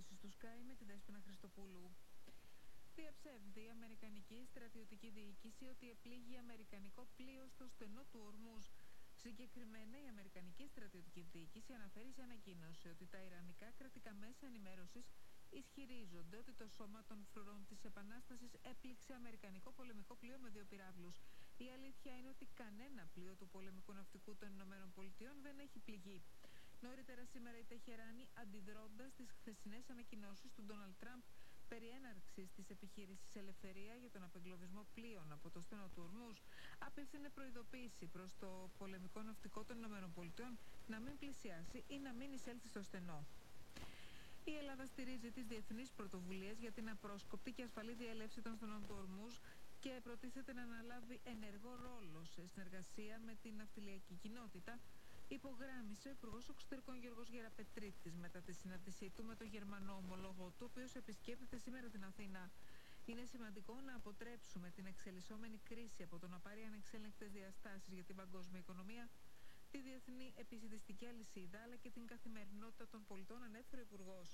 ειδήσεις του Sky με την Δέσποινα Χριστοπούλου. Διαψεύδει η Αμερικανική στρατιωτική διοίκηση ότι επλήγει αμερικανικό πλοίο στο στενό του Ορμούζ. Συγκεκριμένα, η Αμερικανική στρατιωτική διοίκηση αναφέρει σε ανακοίνωση ότι τα ιρανικά κρατικά μέσα ενημέρωσης ισχυρίζονται ότι το σώμα των φρουρών της Επανάστασης έπληξε αμερικανικό πολεμικό πλοίο με 2 πυράβλους. Η αλήθεια είναι ότι κανένα πλοίο του πολεμικού ναυτικού των ΗΠΑ δεν έχει πληγεί. Νωρίτερα σήμερα η Τεχεράνη, αντιδρώντας στις χθεσινές ανακοινώσεις του Ντόναλντ Τραμπ περί έναρξης της επιχείρησης Ελευθερία για τον απεγκλωβισμό πλοίων από το στενό του Ορμούζ, απίφθινε προειδοποίηση προς το πολεμικό ναυτικό των ΗΠΑ να μην πλησιάσει ή να μην εισέλθει στο στενό. Η Ελλάδα στηρίζει τις διεθνείς πρωτοβουλίες για την απρόσκοπτη και ασφαλή διέλευση των στενών του Ορμούζ και προτίθεται να αναλάβει ενεργό ρόλο σε συνεργασία με την ναυτιλιακή κοινότητα, υπογράμμισε ο Υπουργός Εξωτερικών Γιώργος Γεραπετρίτης μετά τη συνάντησή του με τον Γερμανό ομολόγο του, ο οποίος επισκέπτεται σήμερα την Αθήνα. Είναι σημαντικό να αποτρέψουμε την εξελισσόμενη κρίση από το να πάρει ανεξέλεγκτες διαστάσεις για την παγκόσμια οικονομία, τη διεθνή επισιτιστική αλυσίδα αλλά και την καθημερινότητα των πολιτών, ανέφερε ο Υπουργός.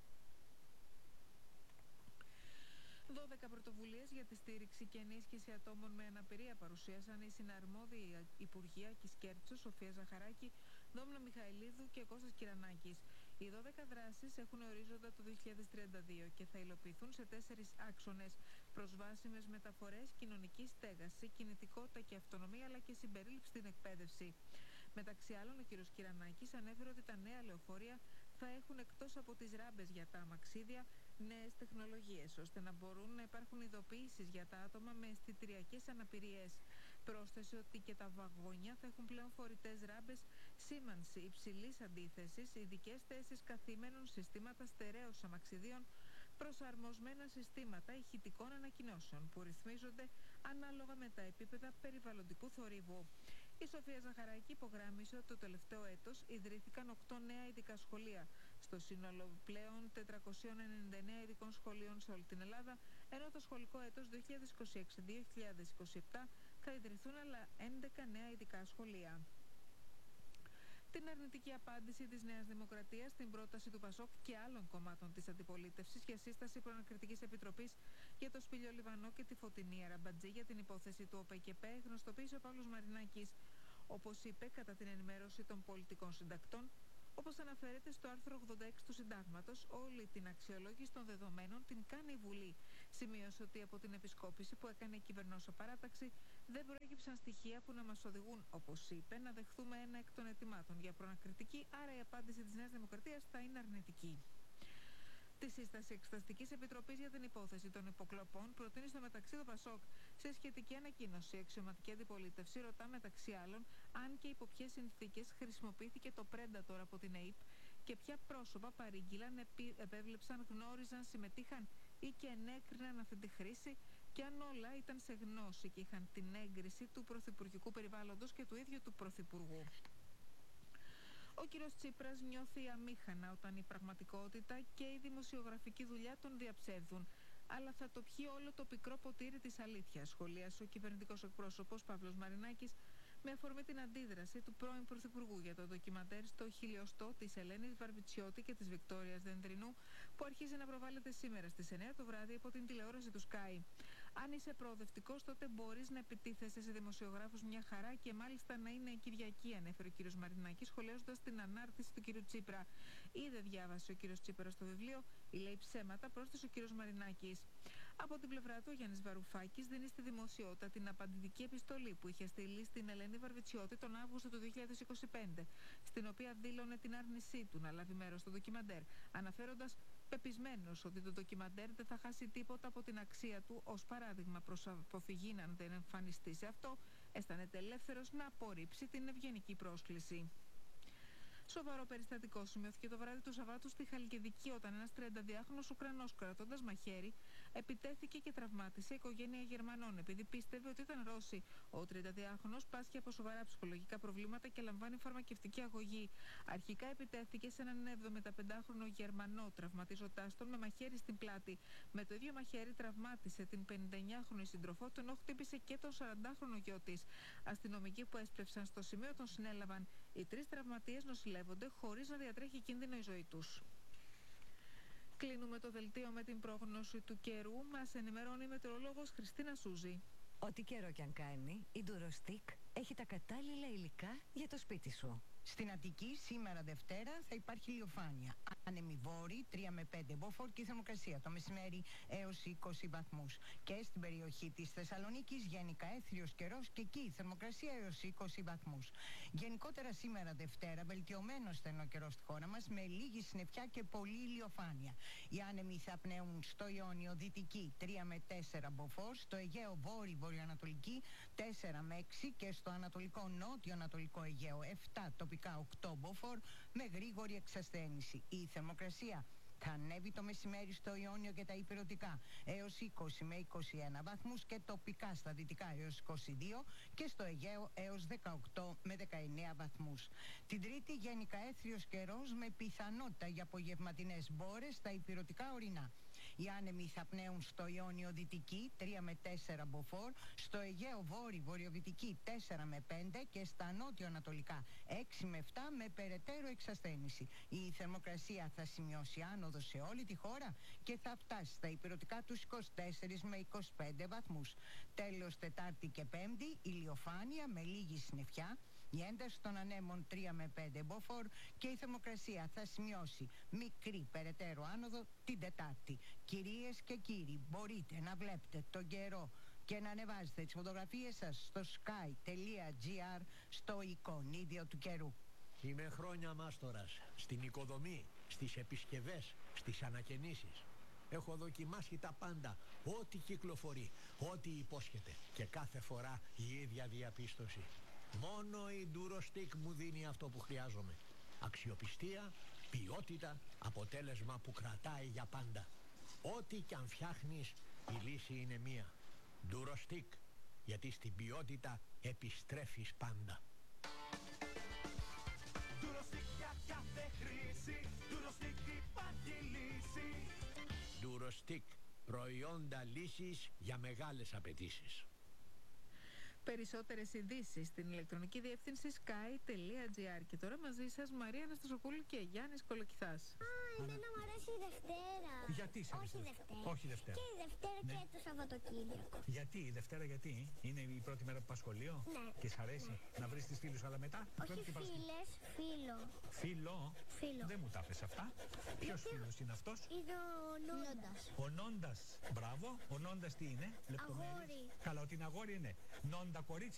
12 πρωτοβουλίες για τη στήριξη και ενίσχυση ατόμων με αναπηρία παρουσίασαν οι συναρμόδιοι υπουργοί Άκης Κέρτσος, Σοφία Ζαχαράκη, Δόμνα Μιχαηλίδου και Κώστας Κυρανάκης. Οι 12 δράσεις έχουν ορίζοντα το 2032 και θα υλοποιηθούν σε 4 άξονες: προσβάσιμες μεταφορές, κοινωνική στέγαση, κινητικότητα και αυτονομία αλλά και συμπερίληψη στην εκπαίδευση. Μεταξύ άλλων, ο κ. Κυρανάκης ανέφερε ότι τα νέα λεωφορεία θα έχουν, εκτός από τις ράμπες για τα αμαξίδια, νέες τεχνολογίες, ώστε να μπορούν να υπάρχουν ειδοποιήσεις για τα άτομα με αισθητηριακές αναπηρίες. Πρόσθεσε ότι και τα βαγόνια θα έχουν πλέον φορητές ράμπες, σήμανση υψηλής αντίθεσης, ειδικές θέσεις καθήμενων, συστήματα στερέως αμαξιδίων, προσαρμοσμένα συστήματα ηχητικών ανακοινώσεων που ρυθμίζονται ανάλογα με τα επίπεδα περιβαλλοντικού θορύβου. Η Σοφία Ζαχαράκη υπογράμμισε ότι το τελευταίο έτος ιδρύθηκαν 8 νέα ειδικά σχολεία στο σύνολο πλέον 499 ειδικών σχολείων σε όλη την Ελλάδα, ενώ το σχολικό έτος 2026-2027 θα ιδρυθούν άλλα 11 νέα ειδικά σχολεία. Την αρνητική απάντηση της Νέας Δημοκρατίας στην πρόταση του Πασόκ και άλλων κομμάτων της αντιπολίτευσης για σύσταση προανακριτικής επιτροπής για το Σπήλιο Λιβανό και τη Φωτεινή Αραμπατζή για την υπόθεση του ΟΠΕΚΕΠΕ, γνωστοποίησε ο Παύλος Μαρινάκης. Όπως είπε κατά την ενημέρωση των πολιτικών συντακτών, όπως αναφέρεται στο άρθρο 86 του Συντάγματος, όλη την αξιολόγηση των δεδομένων την κάνει η Βουλή. Σημείωσε ότι από την επισκόπηση που έκανε η κυβερνόσα παράταξη δεν προέκυψαν στοιχεία που να μας οδηγούν, όπως είπε, να δεχθούμε ένα εκ των αιτημάτων για προανακριτική, άρα η απάντηση της Νέας Δημοκρατίας θα είναι αρνητική. Τη σύσταση Εξεταστικής Επιτροπής για την υπόθεση των υποκλοπών προτείνει στο μεταξύ το Πασόκ. Σε σχετική ανακοίνωση, η αξιωματική αντιπολίτευση ρωτά μεταξύ άλλων αν και υπό ποιες συνθήκες χρησιμοποιήθηκε το Predator από την ΑΕΠ και ποια πρόσωπα παρήγγειλαν, επέβλεψαν, γνώριζαν, συμμετείχαν ή και ενέκριναν αυτή τη χρήση και αν όλα ήταν σε γνώση και είχαν την έγκριση του πρωθυπουργικού περιβάλλοντος και του ίδιου του πρωθυπουργού. Ο κύριος Τσίπρας νιώθει αμήχανα όταν η πραγματικότητα και η δημοσιογραφική δουλειά τον διαψεύδουν. Αλλά θα το πιει όλο το πικρό ποτήρι της αλήθειας, σχολίασε ο κυβερνητικός εκπρόσωπος Παύλος Μαρινάκης με αφορμή την αντίδραση του πρώην Πρωθυπουργού για το ντοκιμαντέρ στο χιλιοστό της Ελένης Βαρβιτσιώτη και της Βικτόριας Δενδρινού, που αρχίζει να προβάλλεται σήμερα στις 9 το βράδυ από την τηλεόραση του Sky. Αν είσαι προοδευτικός, τότε μπορείς να επιτίθεσαι σε δημοσιογράφους μια χαρά και μάλιστα να είναι Κυριακή, ανέφερε ο κύριος Μαρινάκης, σχολιάζοντας την ανάρτηση του κύριου Τσίπρα. Ή δεν διάβασε ο κύριος Τσίπρας το βιβλίο, ή λέει ψέματα, πρόσθεσε ο κύριος Μαρινάκης. Από την πλευρά του, ο Γιάννης Βαρουφάκης δίνει στη δημοσιότητα την απαντητική επιστολή που είχε στείλει στην Ελένη Βαρβιτσιώτη τον Αύγουστο του 2025, στην οποία δήλωνε την άρνησή του να λάβει μέρος στο ντοκιμαντέρ, αναφέροντας πεπισμένος ότι το ντοκιμαντέρ δεν θα χάσει τίποτα από την αξία του ως παράδειγμα προς αποφυγή να δεν εμφανιστεί σε αυτό, αισθάνεται ελεύθερος να απορρίψει την ευγενική πρόσκληση. Σοβαρό περιστατικό σημειώθηκε το βράδυ του Σαββάτου στη Χαλκιδική όταν ένας 32χρονος Ουκρανός κρατώντας μαχαίρι επιτέθηκε και τραυμάτισε οικογένεια Γερμανών επειδή πίστευε ότι ήταν Ρώσοι. Ο 32χρονος πάσχει από σοβαρά ψυχολογικά προβλήματα και λαμβάνει φαρμακευτική αγωγή. Αρχικά επιτέθηκε σε έναν 75χρονο Γερμανό, τραυματίζοντάς τον με μαχαίρι στην πλάτη. Με το ίδιο μαχαίρι τραυμάτισε την 59χρονη σύντροφό του, ενώ χτύπησε και τον 40χρονο γιο της. Αστυνομικοί που έσπευσαν στο σημείο τον συνέλαβαν. Οι 3 τραυματίες νοσηλεύονται χωρίς να διατρέχει κίνδυνο η ζωή τους. Κλείνουμε το δελτίο με την πρόγνωση του καιρού. Μας ενημερώνει η μετεωρολόγος Χριστίνα Σούζη. Ό,τι καιρό κι αν κάνει, η Durostick έχει τα κατάλληλα υλικά για το σπίτι σου. Στην Αττική σήμερα Δευτέρα θα υπάρχει ηλιοφάνεια. Άνεμοι βόρειοι 3 με 5 μποφόρ και η θερμοκρασία το μεσημέρι έως 20 βαθμούς. Και στην περιοχή της Θεσσαλονίκης γενικά έθριος καιρός και εκεί η θερμοκρασία έως 20 βαθμούς. Γενικότερα σήμερα Δευτέρα βελτιωμένος στενό καιρό στη χώρα μας με λίγη συννεφιά και πολλή ηλιοφάνεια. Οι άνεμοι θα πνέουν στο Ιόνιο δυτική 3 με 4 μποφόρ, στο Αιγαίο βόρειο-βορειοανατολική 4 με 6 και στο ανατολικό νότιο-ανατολικό Αιγαίο 7 τοπικά 8 μποφόρ με γρήγορη εξασθένηση. Η θερμοκρασία θα ανέβει το μεσημέρι στο Ιόνιο και τα ηπειρωτικά έως 20 με 21 βαθμούς και τοπικά στα δυτικά έως 22 και στο Αιγαίο έως 18 με 19 βαθμούς. Την Τρίτη γενικά έθριος καιρός με πιθανότητα για απογευματινές μπόρες στα ηπειρωτικά ορεινά. Οι άνεμοι θα πνέουν στο Ιόνιο δυτική 3 με 4 μποφόρ, στο Αιγαίο βορειοδυτική 4 με 5 και στα νότιο-ανατολικά 6 με 7 με περαιτέρω εξασθένηση. Η θερμοκρασία θα σημειώσει άνοδο σε όλη τη χώρα και θα φτάσει στα ηπειρωτικά τους 24 με 25 βαθμούς. Τέλος Τετάρτη και Πέμπτη ηλιοφάνεια με λίγη συννεφιά. Η ένταση των ανέμων 3 με 5 μποφόρ και η θερμοκρασία θα σημειώσει μικρή περαιτέρω άνοδο την Τετάρτη. Κυρίες και κύριοι, μπορείτε να βλέπετε τον καιρό και να ανεβάζετε τις φωτογραφίες σας στο sky.gr στο εικονίδιο του καιρού. Είμαι χρόνια μάστορας στην οικοδομή, στις επισκευές, στις ανακαινήσεις. Έχω δοκιμάσει τα πάντα, ό,τι κυκλοφορεί, ό,τι υπόσχεται και κάθε φορά η ίδια διαπίστωση. Μόνο η Durostick μου δίνει αυτό που χρειάζομαι. Αξιοπιστία, ποιότητα, αποτέλεσμα που κρατάει για πάντα. Ό,τι κι αν φτιάχνεις, η λύση είναι μία. Durostick, γιατί στην ποιότητα επιστρέφεις πάντα. Durostick για κάθε χρήση, Durostick υπάρχει λύση. Durostick, προϊόντα λύσης για μεγάλες απαιτήσεις. Περισσότερες ειδήσεις στην ηλεκτρονική διεύθυνση sky.gr. Και τώρα μαζί σας Μαρία Αναστασοπούλου και Γιάννης Κολοκυθάς. Εμένα μου αρέσει η Δευτέρα. Γιατί σε Όχι αρέσει Δευτέρα. Όχι Δευτέρα. Και η Δευτέρα Ναι. και το Σαββατοκύριακο. Γιατί η Δευτέρα, γιατί είναι η πρώτη μέρα που πας σχολείο? Ναι. Και σ' αρέσει να βρεις τις φίλους, αλλά μετά Όχι Πρώτη και Παρασκευή. φίλες, φίλο. Φίλο. Φίλο. Δεν μου τα πες αυτά. Ποιος φίλος είναι αυτός? Είναι ο Νόντας. Ο Νόντας. Μπράβο. Ο Νόντας τι είναι? Λεπτομέρειες. Αγόρι. Καλά, ότι είναι αγόρι είναι. Νόντα κορίτσι.